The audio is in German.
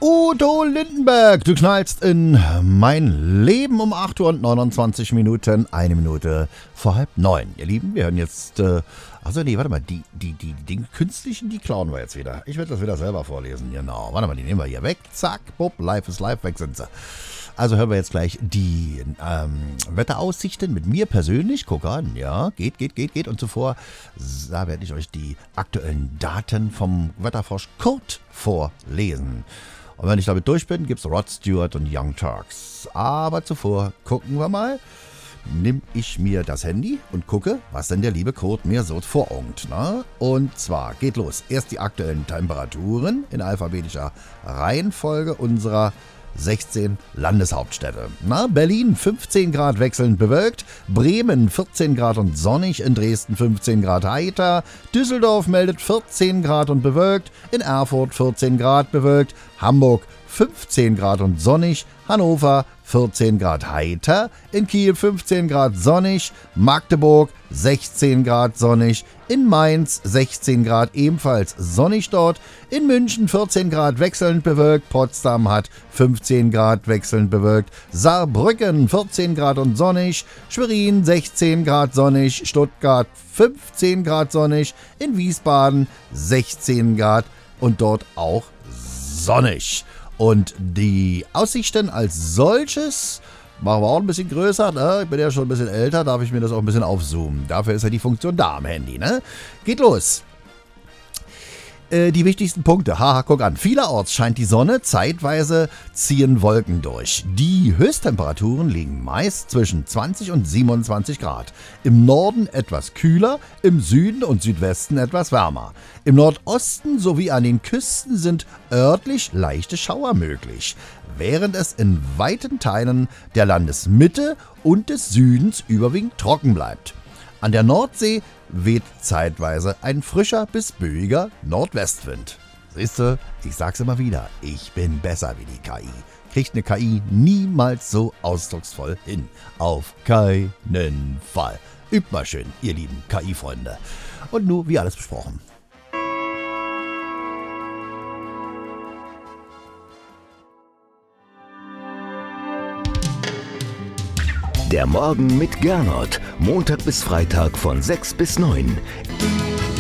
Udo Lindenberg, du knallst in mein Leben um 8 Uhr und 29 Minuten, 1 Minute vor 8:30. Ihr Lieben, wir hören jetzt, den künstlichen, die klauen wir jetzt wieder. Ich werde das wieder selber vorlesen, genau. Warte mal, die nehmen wir hier weg. Zack, bupp, live ist live, weg sind sie. Also hören wir jetzt gleich die Wetteraussichten mit mir persönlich. Guck an, ja, geht. Und zuvor, da werde ich euch die aktuellen Daten vom Wetterfrosch Kurt vorlesen. Und wenn ich damit durch bin, gibt es Rod Stewart und Young Turks. Aber zuvor gucken wir mal. Nimm ich mir das Handy und gucke, was denn der liebe Kurt mir so voraugt. Ne? Und zwar geht los. Erst die aktuellen Temperaturen in alphabetischer Reihenfolge unserer 16 Landeshauptstädte. Berlin 15 Grad wechselnd bewölkt, Bremen 14 Grad und sonnig, in Dresden 15 Grad heiter, Düsseldorf meldet 14 Grad und bewölkt, in Erfurt 14 Grad bewölkt, Hamburg 15 Grad und sonnig, Hannover 14 Grad heiter, in Kiel 15 Grad sonnig, Magdeburg 16 Grad sonnig, in Mainz 16 Grad ebenfalls sonnig dort, in München 14 Grad wechselnd bewölkt, Potsdam hat 15 Grad wechselnd bewölkt, Saarbrücken 14 Grad und sonnig, Schwerin 16 Grad sonnig, Stuttgart 15 Grad sonnig, in Wiesbaden 16 Grad und dort auch sonnig. Und die Aussichten als solches machen wir auch ein bisschen größer. Ne? Ich bin ja schon ein bisschen älter, darf ich mir das auch ein bisschen aufzoomen. Dafür ist ja die Funktion da am Handy. Ne? Geht los. Die wichtigsten Punkte. Haha, guck an. Vielerorts scheint die Sonne, zeitweise ziehen Wolken durch. Die Höchsttemperaturen liegen meist zwischen 20 und 27 Grad. Im Norden etwas kühler, im Süden und Südwesten etwas wärmer. Im Nordosten sowie an den Küsten sind örtlich leichte Schauer möglich, während es in weiten Teilen der Landesmitte und des Südens überwiegend trocken bleibt. An der Nordsee weht zeitweise ein frischer bis böiger Nordwestwind. Siehste, ich sag's immer wieder, ich bin besser wie die KI. Kriegt eine KI niemals so ausdrucksvoll hin. Auf keinen Fall. Übt mal schön, ihr lieben KI-Freunde. Und nun, wie alles besprochen. Der Morgen mit Gernot. Montag bis Freitag von 6 bis 9.